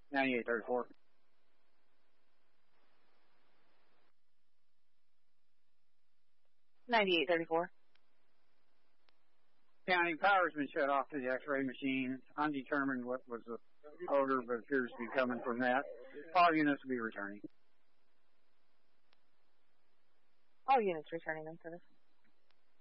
9834. County, power's been shut off to the X-ray machine. Undetermined what was the odor, but appears to be coming from that. All units will be returning. All units returning in service.